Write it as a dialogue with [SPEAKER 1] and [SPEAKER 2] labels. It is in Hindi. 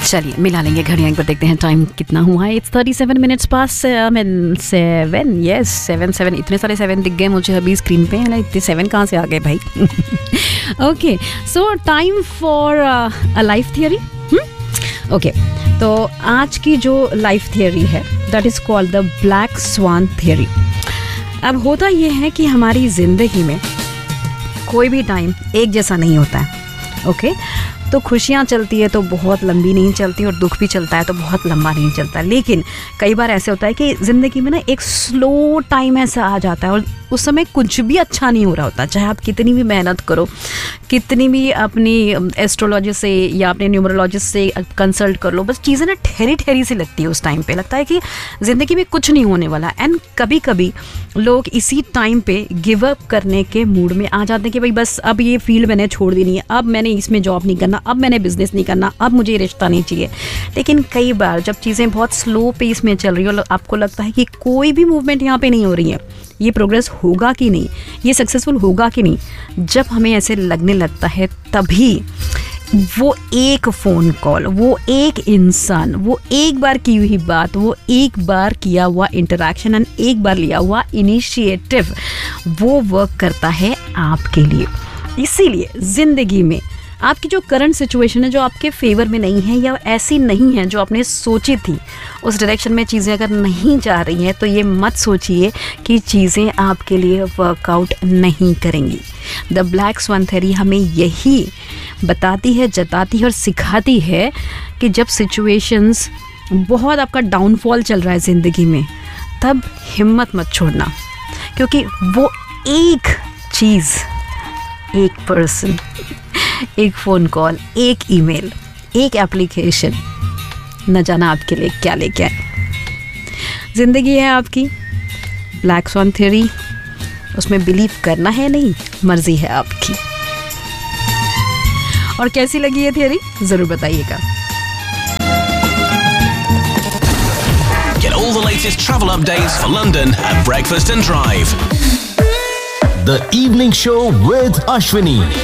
[SPEAKER 1] चलिए मिला लेंगे घड़ियाँ, एक बार देखते हैं टाइम कितना हुआ है. It's 37 minutes past 7. Yes, 7. इतने सारे 7 दिख गए मुझे अभी स्क्रीन पे. इतने 7 कहाँ से आ गए भाई? Okay, so time for a life theory. Okay, तो आज की जो लाइफ थियरी है that is called the black swan theory. अब होता ये है कि हमारी ज़िंदगी में कोई भी टाइम एक जैसा नहीं होता है. ओके, तो खुशियाँ चलती है तो बहुत लंबी नहीं चलती और दुख भी चलता है तो बहुत लंबा नहीं चलता. लेकिन कई बार ऐसे होता है कि ज़िंदगी में ना एक स्लो टाइम ऐसा आ जाता है और उस समय कुछ भी अच्छा नहीं हो रहा होता. चाहे आप कितनी भी मेहनत करो, कितनी भी अपनी एस्ट्रोलॉजिस्ट से या अपने न्यूमरोलॉजिस्ट से कंसल्ट कर लो, बस चीज़ें ना ठहरी ठहरी सी लगती है. उस टाइम पे लगता है कि ज़िंदगी में कुछ नहीं होने वाला. एंड कभी कभी लोग इसी टाइम पे गिव अप करने के मूड में आ जाते हैं कि भाई बस अब ये फील्ड मैंने छोड़ देनी है, अब मैंने इसमें जॉब नहीं करना, अब मैंने बिजनेस नहीं करना, अब मुझे रिश्ता नहीं चाहिए. लेकिन कई बार जब चीज़ें बहुत स्लो पेस में चल रही हो, आपको लगता है कि कोई भी मूवमेंट यहाँ पे नहीं हो रही है, ये प्रोग्रेस होगा कि नहीं, ये सक्सेसफुल होगा कि नहीं, जब हमें ऐसे लगने लगता है तभी वो एक फ़ोन कॉल, वो एक इंसान, वो एक बार की हुई बात, वो एक बार किया हुआ इंटरेक्शन एंड एक बार लिया हुआ इनिशिएटिव वो वर्क करता है आपके लिए. इसीलिए ज़िंदगी में आपकी जो करंट सिचुएशन है जो आपके फेवर में नहीं है या ऐसी नहीं है जो आपने सोची थी, उस डायरेक्शन में चीज़ें अगर नहीं जा रही हैं तो ये मत सोचिए कि चीज़ें आपके लिए वर्कआउट नहीं करेंगी. द ब्लैक स्वान थ्योरी हमें यही बताती है, जताती है और सिखाती है कि जब सिचुएशंस बहुत आपका डाउनफॉल चल रहा है ज़िंदगी में, तब हिम्मत मत छोड़ना, क्योंकि वो एक चीज़, एक पर्सन, एक फ़ोन कॉल, एक ईमेल, एक एप्लीकेशन न जाना आपके लिए क्या लेके आए. ज़िंदगी है आपकी, ब्लैक स्वान थ्योरी, उसमें बिलीव करना है नहीं, मर्जी है आपकी. और कैसी लगी ये थियरी ज़रूर बताइएगा.
[SPEAKER 2] Get all the latest travel updates for London at Breakfast and Drive. The Evening Show with Ashwini.